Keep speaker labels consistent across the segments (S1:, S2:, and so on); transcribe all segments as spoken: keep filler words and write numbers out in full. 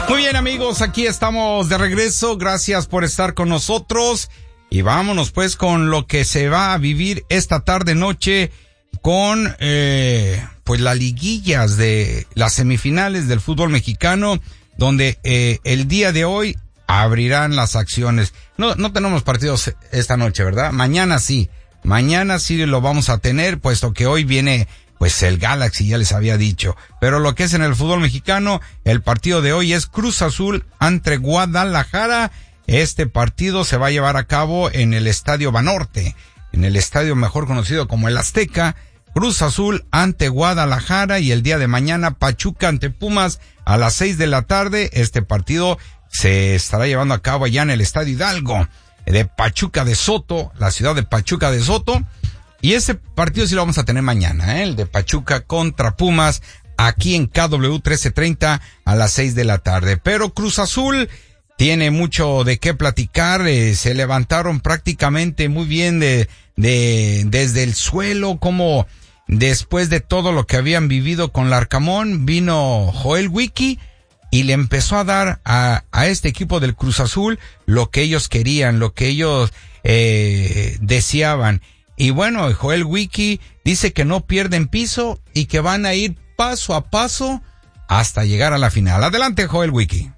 S1: Muy bien, amigos, aquí estamos de regreso. Gracias por estar con nosotros. Y vámonos pues con lo que se va a vivir esta tarde noche con eh, pues las liguillas de las semifinales del fútbol mexicano, donde eh, el día de hoy abrirán las acciones. No, no tenemos partidos esta noche, ¿verdad? Mañana sí, mañana sí lo vamos a tener, puesto que hoy viene pues el Galaxy, ya les había dicho. Pero lo que es en el fútbol mexicano, el partido de hoy es Cruz Azul ante Guadalajara. Este partido se va a llevar a cabo en el Estadio Banorte, en el estadio mejor conocido como el Azteca. Cruz Azul ante Guadalajara, y el día de mañana Pachuca ante Pumas a las seis de la tarde. Este partido se estará llevando a cabo allá en el Estadio Hidalgo de Pachuca de Soto, la ciudad de Pachuca de Soto. Y ese partido sí lo vamos a tener mañana, ¿eh? El de Pachuca contra Pumas, aquí en K W trece treinta a las seis de la tarde. Pero Cruz Azul tiene mucho de qué platicar. Eh, se levantaron prácticamente muy bien de, de, desde el suelo, como después de todo lo que habían vivido con Larcamón, vino Joel Wiki y le empezó a dar a, a este equipo del Cruz Azul lo que ellos querían, lo que ellos eh, deseaban. Y bueno, Joel Wiki dice que no pierden piso y que van a ir paso a paso hasta llegar a la final. Adelante, Joel Wiki.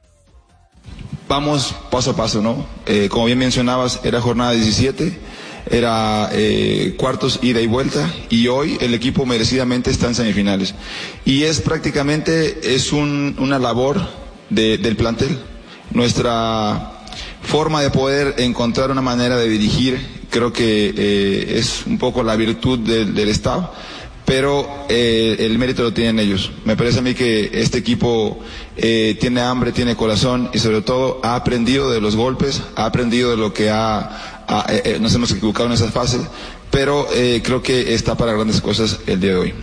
S2: Vamos paso a paso, ¿no? Eh, como bien mencionabas, era jornada diecisiete, era eh, cuartos ida y vuelta, y hoy el equipo merecidamente está en semifinales. Y es prácticamente, es un, una labor de, del plantel. Nuestra forma de poder encontrar una manera de dirigir, creo que eh, es un poco la virtud del, del staff, pero eh, el mérito lo tienen ellos. Me parece a mí que este equipo eh, tiene hambre, tiene corazón, y sobre todo ha aprendido de los golpes, ha aprendido de lo que ha, ha eh, nos hemos equivocado en esas fases, pero eh, creo que está para grandes cosas el día de hoy.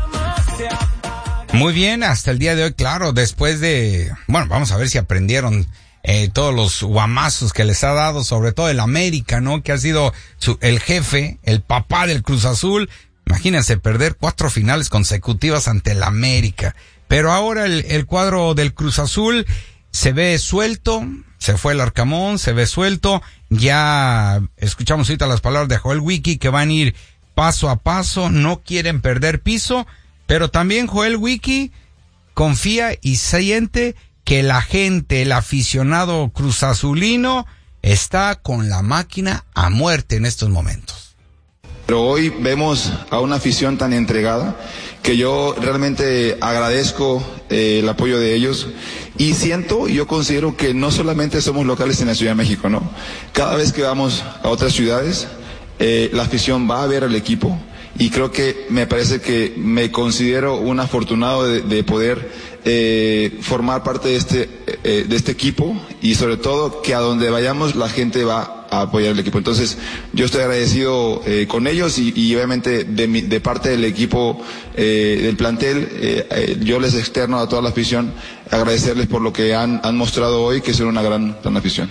S1: Muy bien, hasta el día de hoy, claro, después de, bueno, vamos a ver si aprendieron Eh, todos los guamazos que les ha dado, sobre todo el América, ¿no? Que ha sido su, el jefe, el papá del Cruz Azul. Imagínense perder cuatro finales consecutivas ante el América. Pero ahora el, el cuadro del Cruz Azul se ve suelto, se fue el Arcamón, se ve suelto. Ya escuchamos ahorita las palabras de Joel Wiki, que van a ir paso a paso, no quieren perder piso, pero también Joel Wiki confía y siente que la gente, el aficionado cruzazulino, está con la máquina a muerte en estos momentos.
S2: Pero hoy vemos a una afición tan entregada que yo realmente agradezco eh, el apoyo de ellos, y siento, yo considero que no solamente somos locales en la Ciudad de México, ¿no? Cada vez que vamos a otras ciudades, eh, la afición va a ver al equipo, y creo que me parece que me considero un afortunado de, de poder eh, formar parte de este eh, de este equipo, y sobre todo que a donde vayamos la gente va a apoyar el equipo. Entonces yo estoy agradecido eh, con ellos, y, y obviamente de, mi, de parte del equipo eh, del plantel, eh, eh, yo les externo a toda la afición agradecerles por lo que han, han mostrado hoy, que son una gran, gran afición.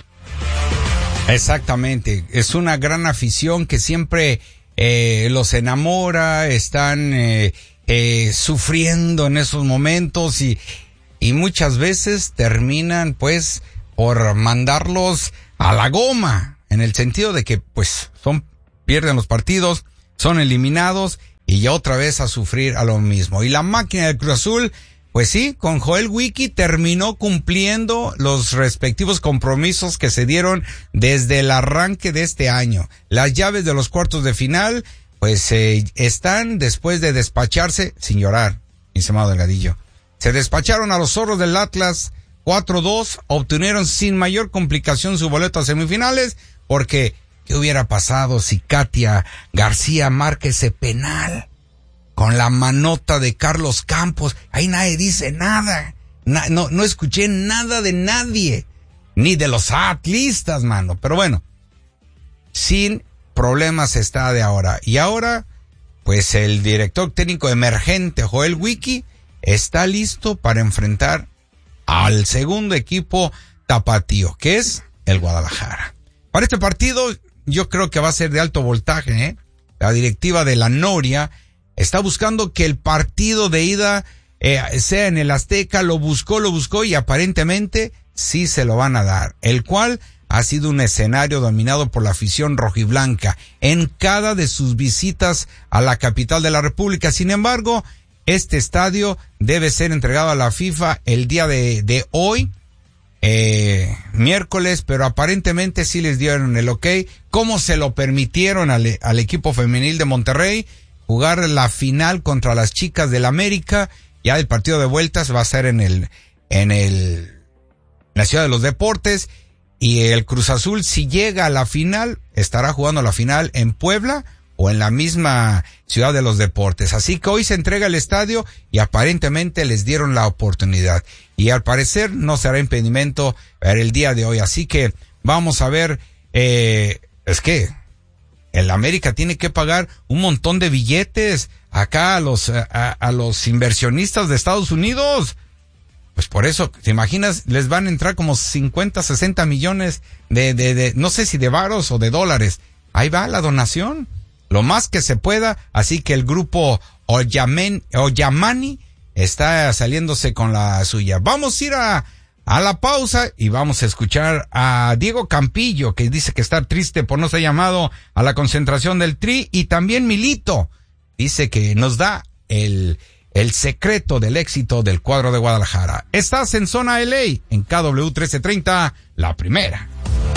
S1: Exactamente, es una gran afición que siempre eh, los enamora, están eh, eh, sufriendo en esos momentos, y, y muchas veces terminan pues por mandarlos a la goma, en el sentido de que pues son, pierden los partidos, son eliminados, y ya otra vez a sufrir a lo mismo. Y la máquina del Cruz Azul, pues sí, con Joel Wiki terminó cumpliendo los respectivos compromisos que se dieron desde el arranque de este año. Las llaves de los cuartos de final, pues eh, están después de despacharse, sin llorar, mi estimado Delgadillo. Se despacharon a los zorros del Atlas cuatro dos, obtuvieron sin mayor complicación su boleto a semifinales, porque ¿qué hubiera pasado si Katia García marca ese penal con la manota de Carlos Campos? Ahí nadie dice nada. Na, no, no escuché nada de nadie, ni de los atlistas, mano. Pero bueno, sin problemas está de ahora. Y ahora, pues el director técnico emergente, Joel Wiki, está listo para enfrentar al segundo equipo tapatío, que es el Guadalajara. Para este partido, yo creo que va a ser de alto voltaje, ¿eh? La directiva de la Noria está buscando que el partido de ida eh, sea en el Azteca, lo buscó, lo buscó y aparentemente sí se lo van a dar, el cual ha sido un escenario dominado por la afición rojiblanca en cada de sus visitas a la capital de la República. Sin embargo, este estadio debe ser entregado a la FIFA el día de, de hoy, eh, miércoles, pero aparentemente sí les dieron el ok. ¿Cómo se lo permitieron al, al equipo femenil de Monterrey jugar la final contra las chicas del América? Ya el partido de vueltas va a ser en el, en el, en la Ciudad de los Deportes. Y el Cruz Azul, si llega a la final, estará jugando la final en Puebla o en la misma Ciudad de los Deportes. Así que hoy se entrega el estadio y aparentemente les dieron la oportunidad. Y al parecer no será impedimento para el día de hoy. Así que vamos a ver, eh, es que el América tiene que pagar un montón de billetes acá a los, a, a los inversionistas de Estados Unidos. Pues por eso, ¿te imaginas? Les van a entrar como cincuenta, sesenta millones de, de, de, no sé si de varos o de dólares. Ahí va la donación, lo más que se pueda. Así que el grupo Oyamen, Oyamani está saliéndose con la suya. Vamos a ir a, a la pausa y vamos a escuchar a Diego Campillo, que dice que está triste por no ser llamado a la concentración del Tri, y también Milito dice que nos da el... el secreto del éxito del cuadro de Guadalajara. Estás en Zona L A, en K W trece treinta, la primera.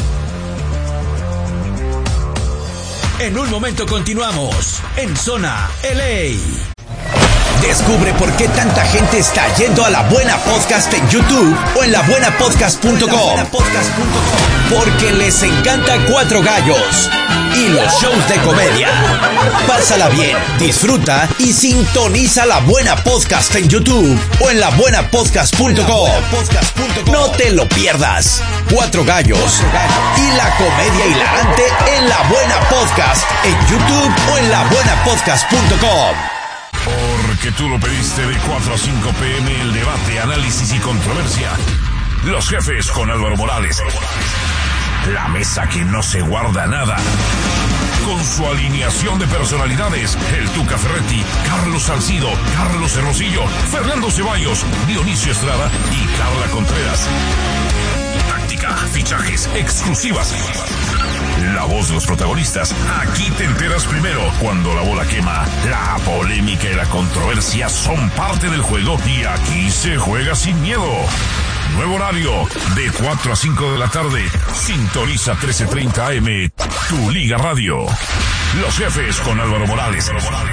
S3: En un momento continuamos en Zona L A. Descubre por qué tanta gente está yendo a La Buena Podcast en YouTube o en la buena podcast punto com. Porque les encanta Cuatro Gallos y los shows de comedia. Pásala bien, disfruta y sintoniza La Buena Podcast en YouTube o en la buena podcast punto com. No te lo pierdas. Cuatro Gallos y la comedia hilarante en La Buena Podcast en YouTube o en la buena podcast punto com.
S4: Porque tú lo pediste, de cuatro a cinco pm, el debate, análisis y controversia. Los jefes con Álvaro Morales. La mesa que no se guarda nada. Con su alineación de personalidades, el Tuca Ferretti, Carlos Salcido, Carlos Hermosillo, Fernando Ceballos, Dionisio Estrada y Carla Contreras. Táctica, fichajes, exclusivas. La voz de los protagonistas. Aquí te enteras primero. Cuando la bola quema, la polémica y la controversia son parte del juego y aquí se juega sin miedo. Nuevo horario, de cuatro a cinco de la tarde. Sintoniza trece treinta A M, tu Liga Radio. Los jefes con Álvaro Morales.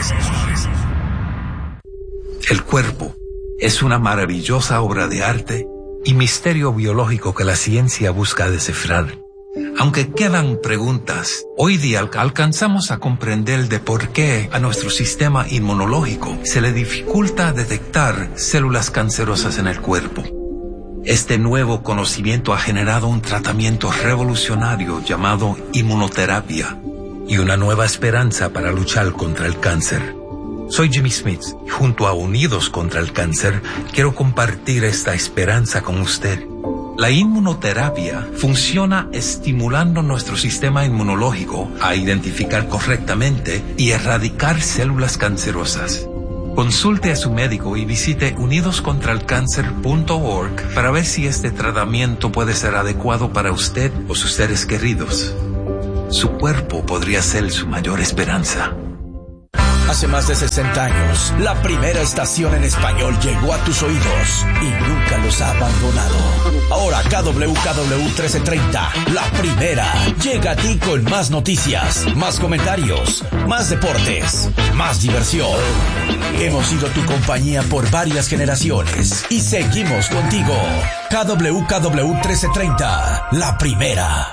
S5: El cuerpo es una maravillosa obra de arte y misterio biológico que la ciencia busca descifrar. Aunque quedan preguntas, hoy día alcanzamos a comprender de por qué a nuestro sistema inmunológico se le dificulta detectar células cancerosas en el cuerpo. Este nuevo conocimiento ha generado un tratamiento revolucionario llamado inmunoterapia y una nueva esperanza para luchar contra el cáncer. Soy Jimmy Smith y junto a Unidos contra el Cáncer quiero compartir esta esperanza con usted. La inmunoterapia funciona estimulando nuestro sistema inmunológico a identificar correctamente y erradicar células cancerosas. Consulte a su médico y visite unidos contra el cáncer punto org para ver si este tratamiento puede ser adecuado para usted o sus seres queridos. Su cuerpo podría ser su mayor esperanza.
S3: Hace más de sesenta años, la primera estación en español llegó a tus oídos y nunca los ha abandonado. Ahora K W K W trece treinta, la primera, llega a ti con más noticias, más comentarios, más deportes, más diversión. Hemos sido tu compañía por varias generaciones y seguimos contigo. K W K W trece treinta, la primera.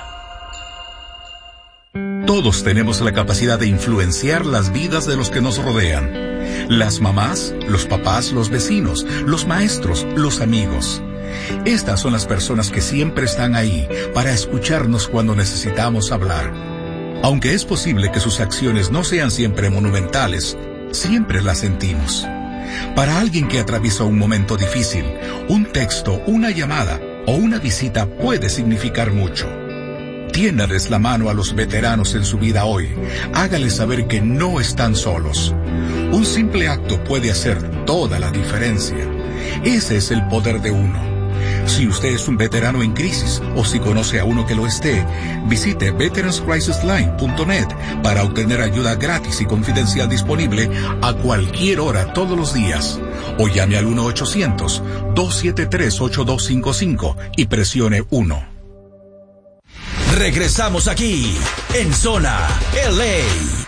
S6: Todos tenemos la capacidad de influenciar las vidas de los que nos rodean. Las mamás, los papás, los vecinos, los maestros, los amigos. Estas son las personas que siempre están ahí para escucharnos cuando necesitamos hablar. Aunque es posible que sus acciones no sean siempre monumentales, siempre las sentimos. Para alguien que atraviesa un momento difícil, un texto, una llamada o una visita puede significar mucho. Tiéndales la mano a los veteranos en su vida hoy. Hágales saber que no están solos. Un simple acto puede hacer toda la diferencia. Ese es el poder de uno. Si usted es un veterano en crisis o si conoce a uno que lo esté, visite veterans crisis line punto net para obtener ayuda gratis y confidencial disponible a cualquier hora todos los días. O llame al uno ochocientos, dos siete tres, ocho dos cinco cinco y presione uno.
S3: Regresamos aquí en Zona L A.